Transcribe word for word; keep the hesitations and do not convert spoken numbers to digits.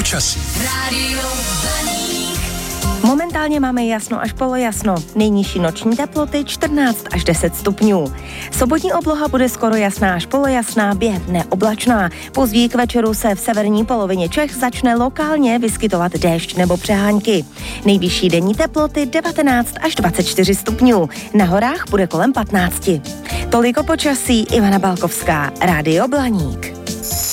Počasí. Rádio Blaník. Momentálně máme jasno až polojasno. Nejnižší noční teploty čtrnáct až deset stupňů. Sobotní obloha bude skoro jasná až polojasná, během dne oblačná. Později k večeru se v severní polovině Čech začne lokálně vyskytovat déšť nebo přehánky. Nejvyšší denní teploty devatenáct až dvacet čtyři stupňů. Na horách bude kolem patnáct. Toliko počasí, Ivana Balkovská, Rádio Blaník.